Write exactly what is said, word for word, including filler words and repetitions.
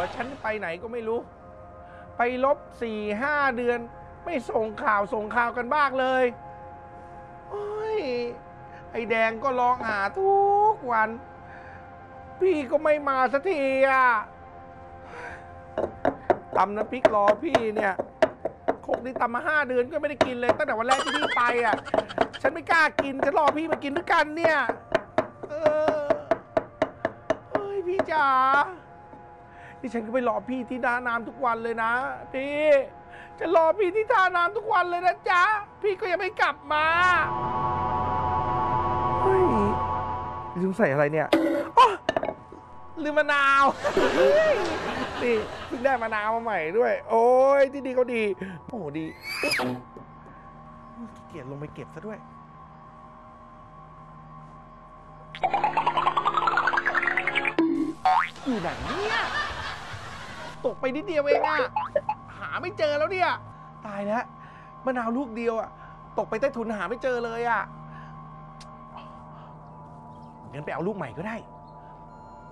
ฉันไปไหนก็ไม่รู้ไปลบสี่ห้าเดือนไม่ส่งข่าวส่งข่าวกันบ้างเลยโอ้ยไอ้แดงก็ร้องหาทุกวันพี่ก็ไม่มาสักทีอ่ะตำน้ำพริกรอพี่เนี่ยคกนี่ตำมาห้าเดือนก็ไม่ได้กินเลยตั้งแต่วันแรกที่พี่ไปอ่ะฉันไม่กล้ากินฉันรอพี่มากินด้วยกันเนี่ยเออเฮ้ยพี่จ๋าที่ฉันก็ไปรอพี่ที่ท่าน้ำทุกวันเลยนะพี่จะรอพี่ที่ท่าน้ำทุกวันเลยนะจ๊ะพี่ก็ยังไม่กลับมาเฮ้ยลืมใส่อะไรเนี่ยอ๋อลืมมะนาวนี่เพิ่งได้มะนาวมาใหม่ด้วยโอ้ยที่ดีเขาดีโอ้โหดีขี้เกียจลงไปเก็บซะด้วยอยู่ไหนเนี่ยตกไปนิดเดียวเองอะหาไม่เจอแล้วเนี่ยตายแล้วมะนาวลูกเดียวอะตกไปใต้ถุนหาไม่เจอเลยอะงั้นไปเอาลูกใหม่ก็ได้